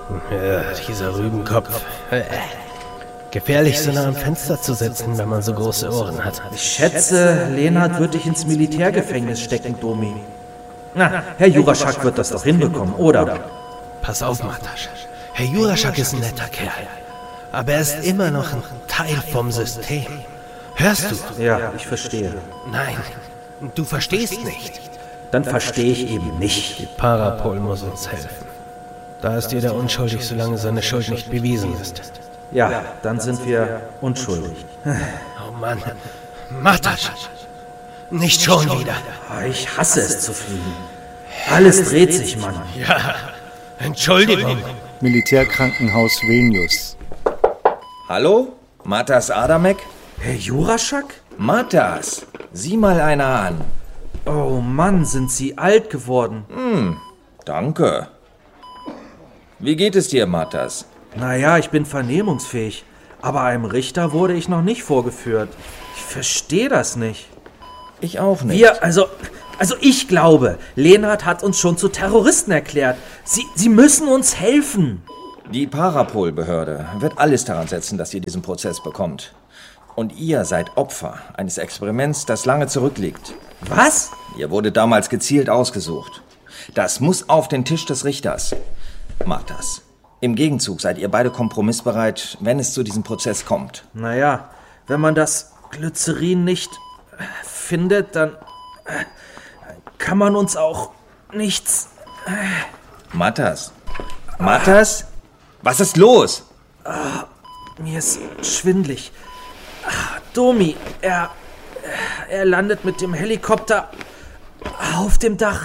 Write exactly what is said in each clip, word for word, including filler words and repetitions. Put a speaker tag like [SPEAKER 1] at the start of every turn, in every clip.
[SPEAKER 1] Ja, dieser Rübenkopf. Gefährlich, so nah am Fenster zu sitzen, wenn man so große Ohren hat.
[SPEAKER 2] Ich schätze, Lenard wird dich ins Militärgefängnis stecken, Domi. Na, Herr Juraschak wird das doch hinbekommen, oder?
[SPEAKER 1] Pass auf, Matasch. Herr Juraschak ist ein netter Kerl. Aber er ist immer noch ein Teil vom System. Hörst du?
[SPEAKER 2] Ja, ich verstehe.
[SPEAKER 1] Nein, du verstehst nicht.
[SPEAKER 2] Dann verstehe ich eben nicht.
[SPEAKER 1] Die Parapol muss uns helfen. Da ist jeder unschuldig, solange seine Schuld nicht bewiesen ist.
[SPEAKER 2] Ja, dann sind wir unschuldig.
[SPEAKER 1] Oh Mann. Matasch! Nicht schon wieder.
[SPEAKER 2] Ich hasse es zu fliegen. Alles dreht sich, Mann.
[SPEAKER 1] Ja, Entschuldigung.
[SPEAKER 3] Militärkrankenhaus Vilnius.
[SPEAKER 4] Hallo? Matas Adamek?
[SPEAKER 2] Herr Juraschak?
[SPEAKER 4] Matas, sieh mal einer an.
[SPEAKER 2] Oh Mann, sind Sie alt geworden.
[SPEAKER 4] Hm, danke. Wie geht es dir, Matas?
[SPEAKER 2] Naja, ich bin vernehmungsfähig. Aber einem Richter wurde ich noch nicht vorgeführt. Ich verstehe das nicht.
[SPEAKER 4] Ich auch nicht.
[SPEAKER 2] Wir, also, also ich glaube, Lenard hat uns schon zu Terroristen erklärt. Sie, Sie müssen uns helfen.
[SPEAKER 4] Die Parapol-Behörde wird alles daran setzen, dass ihr diesen Prozess bekommt. Und ihr seid Opfer eines Experiments, das lange zurückliegt.
[SPEAKER 2] Was?
[SPEAKER 4] Ihr wurde damals gezielt ausgesucht. Das muss auf den Tisch des Richters. Matas, im Gegenzug seid ihr beide kompromissbereit, wenn es zu diesem Prozess kommt.
[SPEAKER 2] Naja, wenn man das Glycerin nicht äh, findet, dann äh, kann man uns auch nichts...
[SPEAKER 4] Äh. Matas, Matas, was ist los?
[SPEAKER 2] Ah, mir ist schwindlig. Ah, Domi, er, er landet mit dem Helikopter auf dem Dach.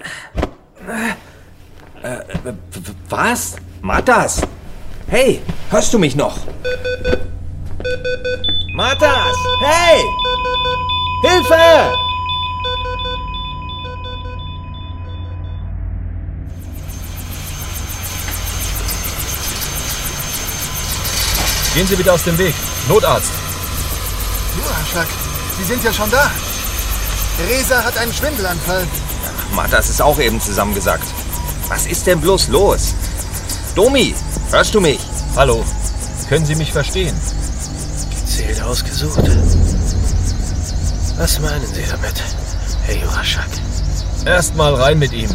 [SPEAKER 4] Äh, was? Matas? Hey, hörst du mich noch? Matas! Hey! Hilfe!
[SPEAKER 5] Gehen Sie wieder aus dem Weg. Notarzt.
[SPEAKER 6] Juraschak, Sie sind ja schon da. Reza hat einen Schwindelanfall.
[SPEAKER 4] Matas ist auch eben zusammengesackt. Was ist denn bloß los? Domi, hörst du mich?
[SPEAKER 5] Hallo, können Sie mich verstehen?
[SPEAKER 1] Gezielt ausgesucht. Was meinen Sie damit, Herr Juraschak?
[SPEAKER 5] Erst mal rein mit ihm.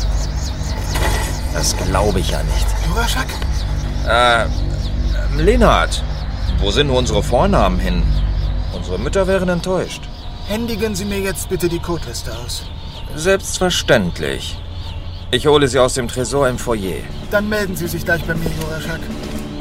[SPEAKER 4] Das glaube ich ja nicht.
[SPEAKER 6] Juraschak?
[SPEAKER 4] Äh, Lenard, wo sind nur unsere Vornamen hin? Unsere Mütter wären enttäuscht.
[SPEAKER 6] Händigen Sie mir jetzt bitte die Codeliste aus.
[SPEAKER 4] Selbstverständlich. Ich hole sie aus dem Tresor im Foyer.
[SPEAKER 6] Dann melden Sie sich gleich bei mir, Juraschak.